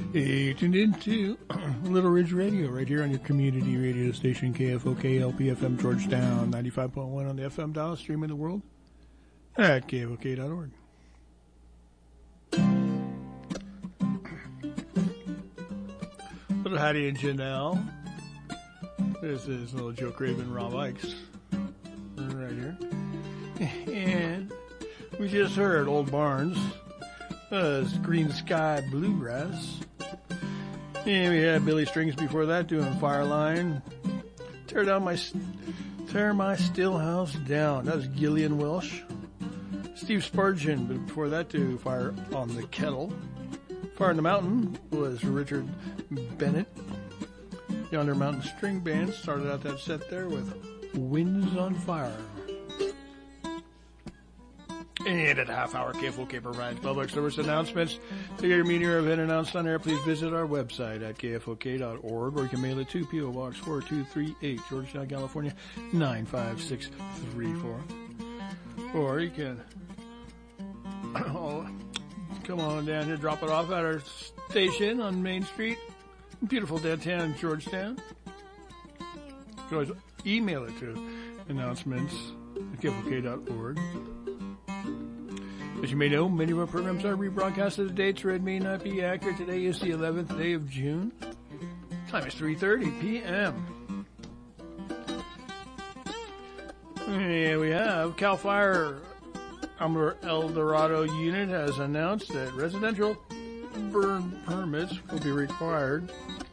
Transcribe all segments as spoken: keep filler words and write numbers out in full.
You tuned in to Little Ridge Radio right here on your community radio station, K F O K L P F M Georgetown, ninety-five point one on the F M dial, streaming the world at K F O K dot org. Little Hattie and Janelle. This is little Joe Craven, Rob Ikes, right here. And we just heard Old Barnes, uh, Green Sky Bluegrass. And we had Billy Strings before that doing Fireline. Tear down my, tear my still house down. That was Gillian Welsh. Steve Spurgeon, but before that to Fire on the Kettle. Fire in the Mountain was Richard Bennett. Yonder Mountain String Band started out that set there with Winds on Fire. And at a half hour, K F O K provides public service announcements. To get your media or event announced on air, please visit our website at K F O K dot org, or you can mail it to P O Box four two three eight, Georgetown, California, nine five six three four. Or you can oh, come on down here, drop it off at our station on Main Street, beautiful downtown Georgetown. You can always email it to announcements at K F O K dot org. As you may know, many of our programs are rebroadcast. The dates read may not be accurate. Today is the eleventh day of June. Time is three thirty p.m. And we have CAL FIRE El Dorado unit has announced that residential burn permits will be required,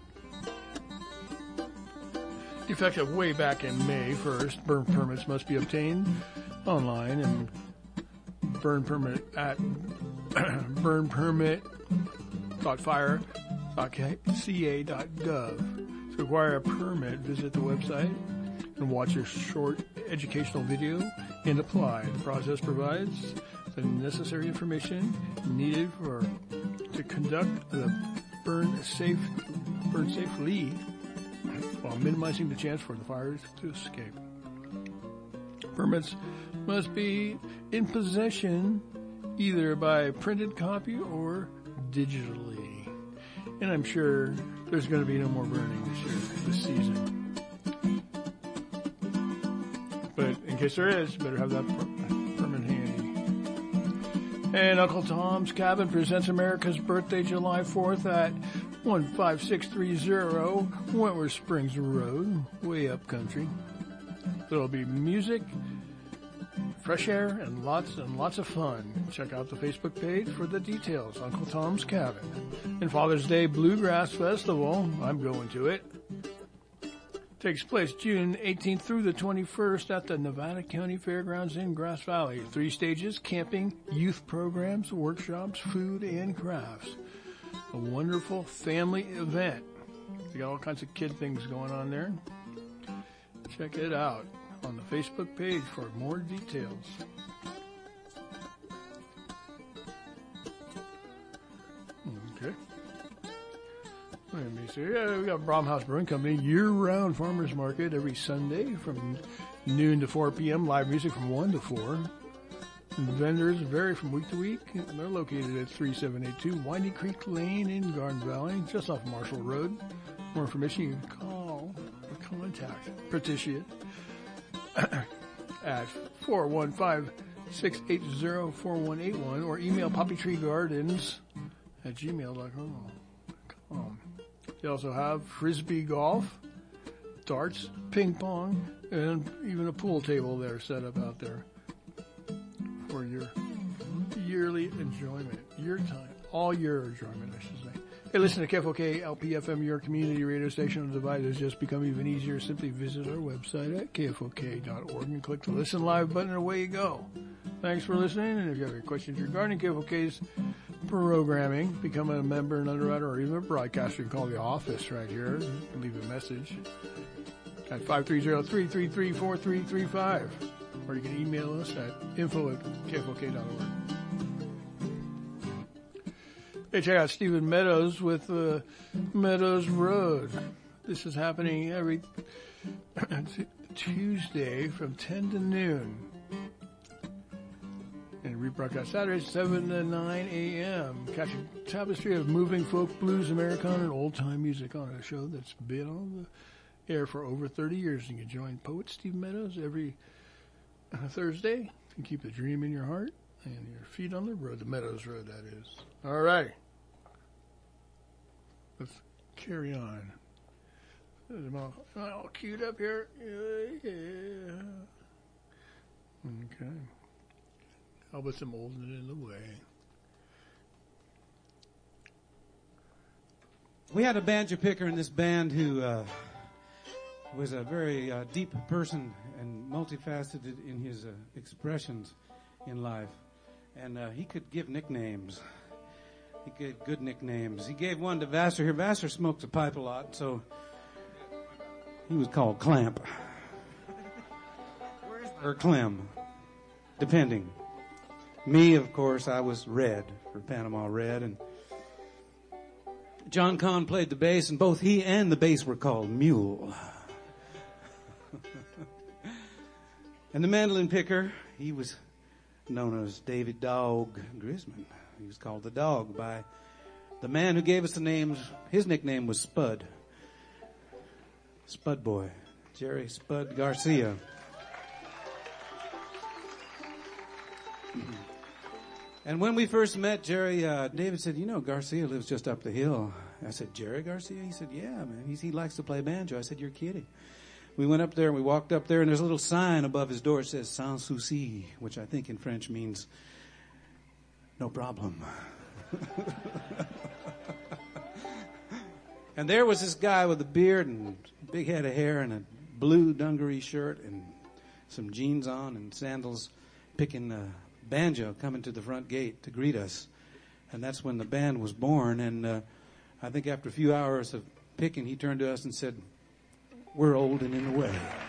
effective way back in May first. Burn permits must be obtained online and burn permit at burn permit dot fire dot c a dot gov. To acquire a permit, visit the website and watch a short educational video and apply. The process provides the necessary information needed for to conduct the burn safe burn safely while minimizing the chance for the fires to escape. Permits must be in possession either by printed copy or digitally. And I'm sure there's going to be no more burning this year, this season. But in case there is, better have that per- permit handy. And Uncle Tom's Cabin presents America's Birthday July fourth at one five six three zero Wentworth Springs Road, way up country. There'll be music, fresh air, and lots and lots of fun. Check out the Facebook page for the details. Uncle Tom's Cabin. And Father's Day Bluegrass Festival, I'm going to it, takes place June eighteenth through the twenty-first at the Nevada County Fairgrounds in Grass Valley. Three stages: camping, youth programs, workshops, food, and crafts. A wonderful family event. We got all kinds of kid things going on there. Check it out on the Facebook page for more details. Okay. Let me see. Yeah, we got Bromhouse Brewing Company year-round farmers market every Sunday from noon to four p.m. Live music from one to four. And vendors vary from week to week. They're located at thirty-seven eighty-two Windy Creek Lane in Garden Valley, just off Marshall Road. More information, you can call or contact Patricia at four one five, six eight zero, four one eight one or email poppytreegardens at gmail dot com. They also have frisbee golf, darts, ping pong, and even a pool table there set up out there for your yearly enjoyment, your time, all your enjoyment, I should say. Hey, listen to K F O K L P F M, your community radio station on the divide has just become even easier. Simply visit our website at K F O K dot org and click the Listen Live button, and away you go. Thanks for listening, and if you have any questions regarding K F O K's programming, become a member, an underwriter, or even a broadcaster, you can call the office right here and leave a message at five three zero, three three three, four three three five, or you can email us at info at K F O K dot org. Hey, check out Stephen Meadows with uh, Meadows Road. This is happening every Tuesday from ten to noon. And rebroadcast Saturdays, seven to nine a.m. Catch a tapestry of moving folk, blues, Americana, and old-time music on a show that's been on the air for over thirty years. You can join poet Steve Meadows every uh, Thursday and keep the dream in your heart and your feet on the road, the Meadows Road, that is. All right. Let's carry on. I'm all, I'm all queued up here. Yeah, yeah. Okay. How about some holding it in the way? We had a banjo picker in this band who uh, was a very uh, deep person and multifaceted in his uh, expressions in life. And uh, he could give nicknames. He gave good nicknames. He gave one to Vassar here. Vassar smokes a pipe a lot, so he was called Clamp. Or Clem, depending. Me, of course, I was Red, for Panama Red, and John Kahn played the bass, and both he and the bass were called Mule. And the mandolin picker, he was known as David Dog Grisman. He was called the Dog by the man who gave us the names. His nickname was Spud. Spud Boy. Jerry Spud Garcia. And when we first met, Jerry, uh, David said, you know, Garcia lives just up the hill. I said, Jerry Garcia? He said, yeah, man. He's, he likes to play banjo. I said, you're kidding. We went up there and we walked up there and there's a little sign above his door that says Sans souci, which I think in French means no problem. And there was this guy with a beard and big head of hair and a blue dungaree shirt and some jeans on and sandals picking a banjo coming to the front gate to greet us. And that's when the band was born. And uh, I think after a few hours of picking, he turned to us and said, we're old and in the way.